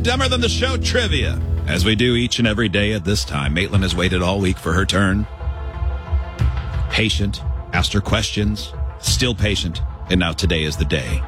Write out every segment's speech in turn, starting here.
Dumber Than the Show trivia. As we do each and every day at this time, Maitland has waited all week for her turn. Patient, asked her questions, still patient, and now today is the day.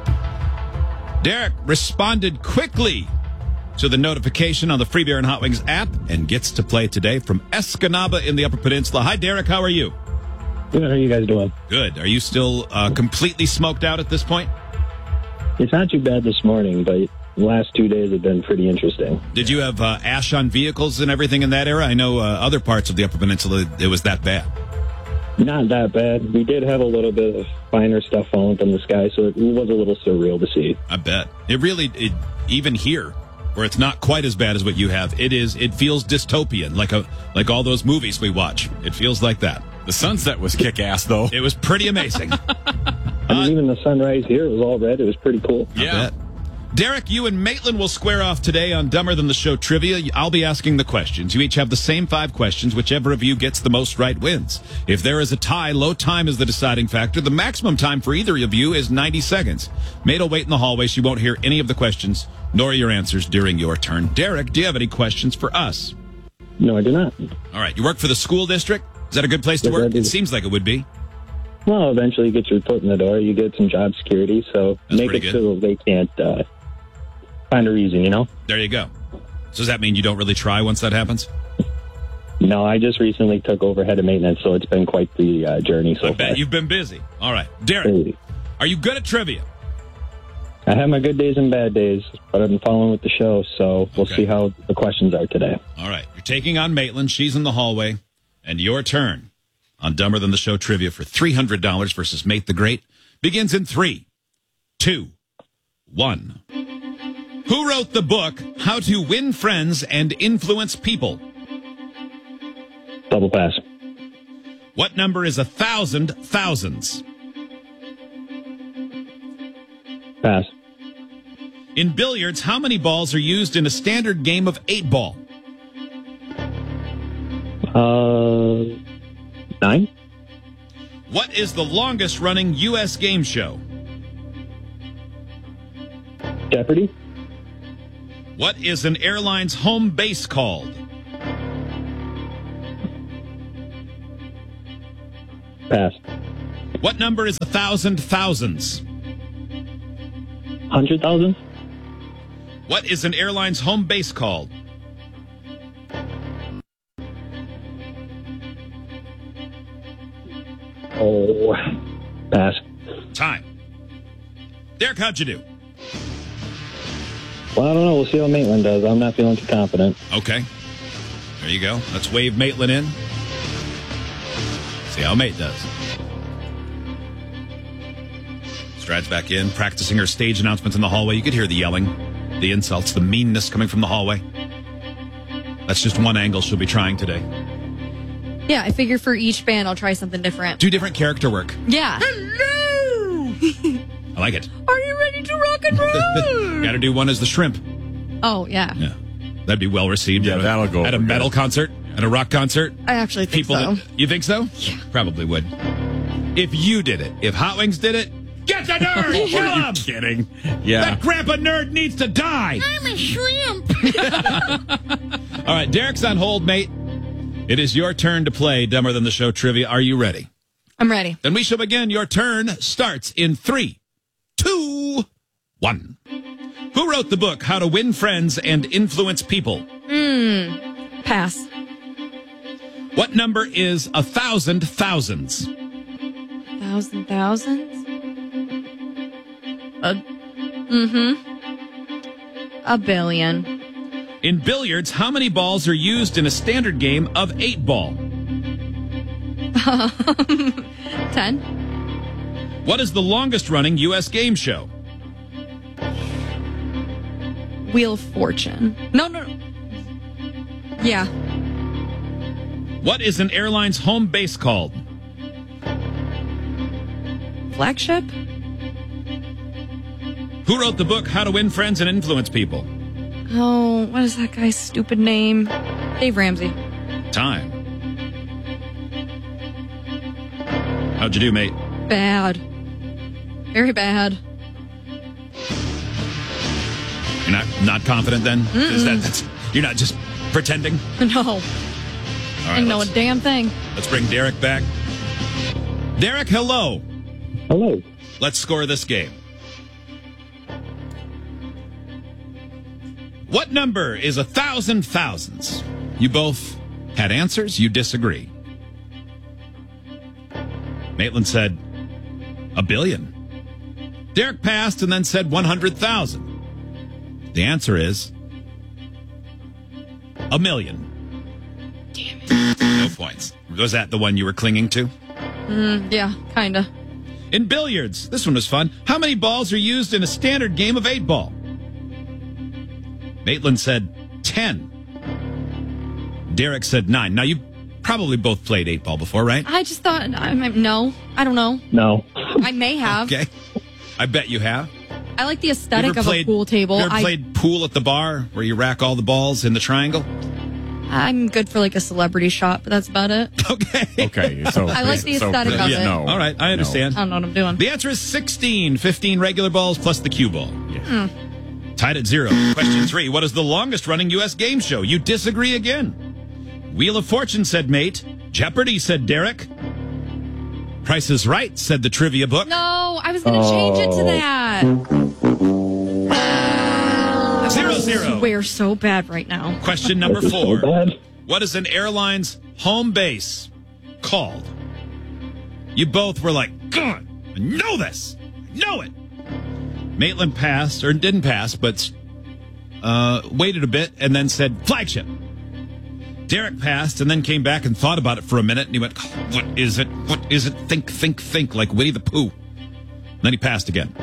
Derek responded quickly to the notification on the Free Beer and Hot Wings app and gets to play today from Escanaba in the Upper Peninsula. Hi, Derek. How are you? Good. How are you guys doing? Good. Are you still completely smoked out at this point? It's not too bad this morning, but the last 2 days have been pretty interesting. Did you have ash on vehicles and everything in that era? I know other parts of the Upper Peninsula, it was that bad. Not that bad. We did have a little bit of finer stuff falling from the sky, so it was a little surreal to see. I bet. Even here, where it's not quite as bad as what you have, it feels dystopian, like all those movies we watch. It feels like that. The sunset was kick-ass, though. It was pretty amazing. I mean, even the sunrise here, it was all red. It was pretty cool. Yeah. Derek, you and Maitland will square off today on Dumber Than the Show trivia. I'll be asking the questions. You each have the same 5 questions. Whichever of you gets the most right wins. If there is a tie, low time is the deciding factor. The maximum time for either of you is 90 seconds. Mait will wait in the hallway. She won't hear any of the questions, nor your answers during your turn. Derek, do you have any questions for us? No, I do not. All right. You work for the school district? Is that a good place to work? It seems like it would be. Well, eventually you get your foot in the door. You get some job security, so That's make it pretty good. so they can't find a reason, you know? There you go. So does that mean you don't really try once that happens? No, I just recently took over head of maintenance, so it's been quite the journey so I bet far. you've been busy. All right. Derek, are you good at trivia? I have my good days and bad days, but I've been following with the show, so we'll Okay. see how the questions are today. All right. You're taking on Maitland. She's in the hallway. And your turn on Dumber Than the Show trivia for $300 versus Mate the Great begins in 3, 2, 1. Who wrote the book How to Win Friends and Influence People? Double pass. What number is 1,000 thousands? Pass. In billiards, how many balls are used in a standard game of 8-ball? 9? What is the longest running U.S. game show? Jeopardy? What is an airline's home base called? Pass. What number is 1,000 thousands? 100,000? What is an airline's home base called? Oh, pass. Time. Derek, how'd you do? Well, I don't know. We'll see how Maitland does. I'm not feeling too confident. Okay. There you go. Let's wave Maitland in. See how Mate does. Strides back in, practicing her stage announcements in the hallway. You could hear the yelling, the insults, the meanness coming from the hallway. That's just one angle she'll be trying today. Yeah, I figure for each band I'll try something different. Do different character work. Yeah. Hello! I like it. Are you ready to rock and roll? Got to do one as the shrimp. Oh, yeah. Yeah. That'd be well received. Yeah, that'll go At a over metal good. concert, at a rock concert. I actually think so. You think so? Yeah. Probably would. If you did it, if Hot Wings did it, get the nerd! Kill Are you him! kidding? Yeah. That grandpa nerd needs to die! I'm a shrimp. All right, Derek's on hold, mate. It is your turn to play Dumber Than the Show trivia. Are you ready? I'm ready. Then we shall begin. Your turn starts in 3, 2, 1. Who wrote the book How to Win Friends and Influence People? Pass. What number is 1,000 thousands? 1,000 thousands? A billion. In billiards, how many balls are used in a standard game of 8-ball? 10. What is the longest running U.S. game show? Wheel of Fortune. No. Yeah. What is an airline's home base called? Flagship? Who wrote the book How to Win Friends and Influence People? Oh, what is that guy's stupid name? Dave Ramsey. Time. How'd you do, mate? Bad. Very bad. You're not confident then? Is that's you're not just pretending? No. All right, I know a let's- damn thing. Let's bring Derek back. Derek, hello. Hello. Let's score this game. What number is 1,000 thousands? You both had answers. You disagree. Maitland said 1 billion. Derek passed and then said 100,000. The answer is 1 million. Damn it. No points. Was that the one you were clinging to? Yeah, kinda. In billiards, this one was fun. How many balls are used in a standard game of 8-ball? Maitland said 10. Derek said 9. Now, you probably both played 8-ball before, right? I just thought, no, I don't know. No. I may have. Okay. I bet you have. I like the You aesthetic ever of a pool table. You ever played pool at the bar where you rack all the balls in the triangle? I'm good for like a celebrity shot, but that's about it. Okay. Okay, so I like the aesthetic of it. No. All right, I understand. I don't know what I'm doing. The answer is 16. 15 regular balls plus the cue ball. Yeah. Tied at 0. Question 3. What is the longest running U.S. game show? You disagree again. Wheel of Fortune, said Mate. Jeopardy, said Derek. Price is Right, said the trivia book. No, I was going to change it to that. 0-0. We're so bad right now. Question number This is so 4. bad. What is an airline's home base called? You both were like, God, I know this. I know it. Maitland passed, or didn't pass, but waited a bit and then said flagship. Derek passed and then came back and thought about it for a minute, and he went, what is it? What is it? Think, like Winnie the Pooh. And then he passed again.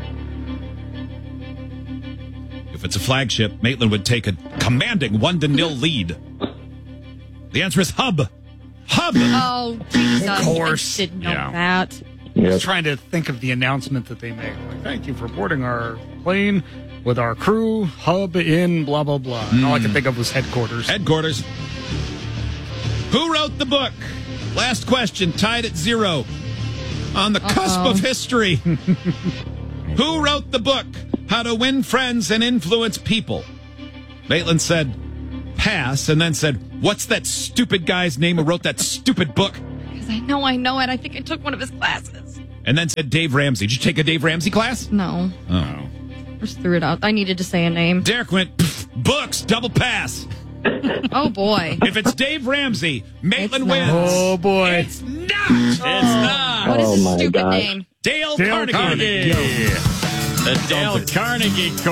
If it's a flagship, Maitland would take a commanding 1-0 lead. The answer is Hub. Hub. Oh, Jesus. Of course. I didn't know Yeah. that. I was Yep. trying to think of the announcement that they make. Like, thank you for boarding our plane with our crew, hub in blah, blah, blah. And all I could think of was headquarters. Headquarters. Who wrote the book? Last question, tied at 0. On the cusp of history. Who wrote the book? How to Win Friends and Influence People. Maitland said pass and then said, what's that stupid guy's name who wrote that stupid book? Because I know it. I think I took one of his classes. And then said Dave Ramsey. Did you take a Dave Ramsey class? No. Oh. Just threw it out. I needed to say a name. Derek went, books, double pass. Oh, boy. If it's Dave Ramsey, Maitland It's not. wins. Oh, boy. It's not. It's not. What is Oh, his my stupid gosh. name? Dale Dale Carnegie. Carnegie. The Dale Carnegie